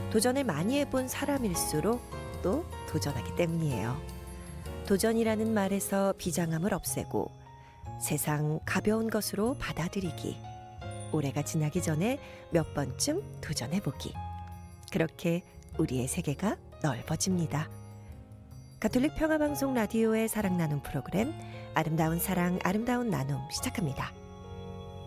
도전을 많이 해본 사람일수록 또 도전하기 때문이에요. 도전이라는 말에서 비장함을 없애고 세상 가벼운 것으로 받아들이기. 올해가 지나기 전에 몇 번쯤 도전해보기. 그렇게 우리의 세계가 넓어집니다. 가톨릭 평화방송 라디오의 사랑 나눔 프로그램 아름다운 사랑 아름다운 나눔 시작합니다.